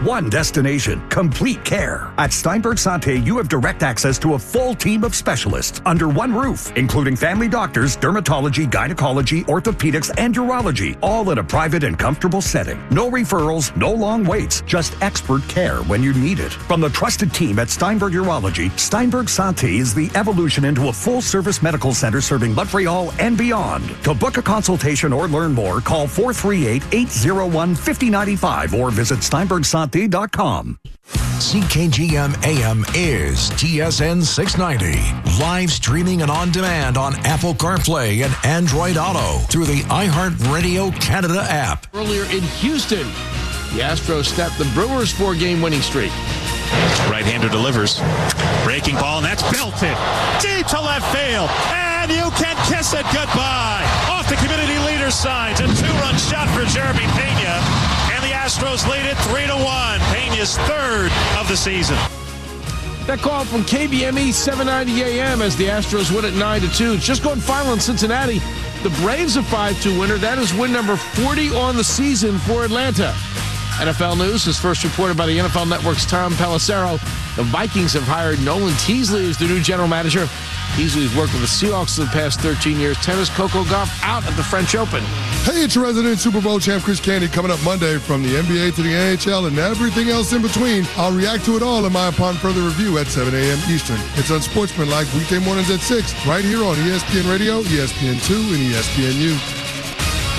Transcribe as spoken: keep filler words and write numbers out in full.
one destination, complete care. At Steinberg Santé, you have direct access to a full team of specialists under one roof, including family doctors, dermatology, gynecology, orthopedics, and urology, all in a private and comfortable setting. No referrals, no long waits, just expert care when you need it. From the trusted team at Steinberg Urology, Steinberg Santé is the evolution into a full-service medical center serving Montreal and beyond. To book a consultation or learn more, call four three eight, eight zero one, five zero nine five or visit steinberg santé dot com. C K G M A M is T S N six ninety. Live streaming and on demand on Apple CarPlay and Android Auto through the iHeartRadio Canada app. Earlier in Houston, the Astros snapped the Brewers' four-game winning streak. Right-hander delivers. Breaking ball, and that's belted. Deep to left field. And you can kiss it goodbye. Off the community leader signs. A two-run shot for Jeremy Pena. And the Astros lead it three to one. Pena's third of the season. That call from K B M E seven ninety A M as the Astros win at nine to two. It's just going final in Cincinnati. The Braves a five two winner. That is win number forty on the season for Atlanta. N F L News is first reported by the N F L Network's Tom Pelissero. The Vikings have hired Nolan Teasley as their new general manager. Teasley's worked with the Seahawks for the past thirteen years. Tennis, Coco Gauff out at the French Open. Hey, it's your resident Super Bowl champ, Chris Candy, coming up Monday from the N B A to the N H L and everything else in between. I'll react to it all in my Upon Further Review at seven a.m. Eastern. It's Unsportsmanlike weekday mornings at six, right here on E S P N Radio, E S P N two, and E S P N U.